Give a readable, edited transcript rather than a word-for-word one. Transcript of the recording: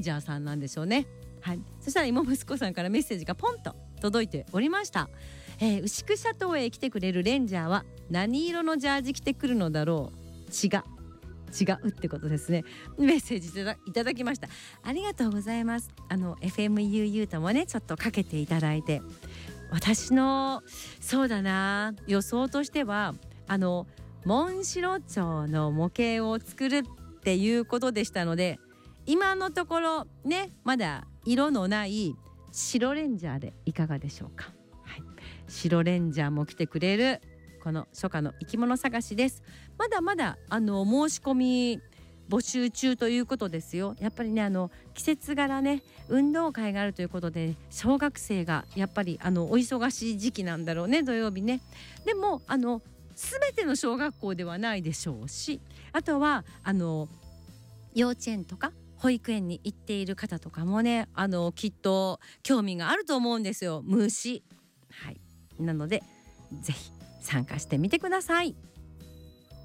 ンジャーさんなんでしょうね。はい、そしたら妹息子さんからメッセージがポンと届いておりました。牛久シャトーへ来てくれるレンジャーは何色のジャージ着てくるのだろう。違うってことですね。メッセージいただきました。ありがとうございます。FMUU ともねちょっとかけていただいて、私のそうだな予想としてはモンシロチョウの模型を作るっていうことでしたので、今のところねまだ色のない白レンジャーでいかがでしょうか。はい、白レンジャーも来てくれるこの初夏の生き物探しです。まだまだ申し込み募集中ということですよ。やっぱりね季節柄ね運動会があるということで小学生がやっぱりお忙しい時期なんだろうね、土曜日ね。でも全ての小学校ではないでしょうし、あとは幼稚園とか保育園に行っている方とかもねきっと興味があると思うんですよ、虫。はい、なのでぜひ参加してみてください。